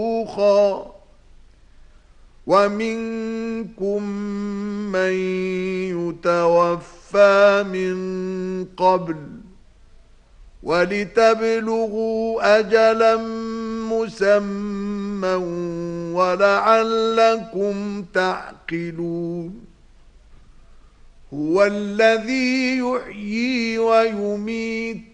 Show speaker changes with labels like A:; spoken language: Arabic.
A: ومنكم من يتوفى من قبل ولتبلغوا أجلا مسمى ولعلكم تعقلون هو الذي يحيي ويميت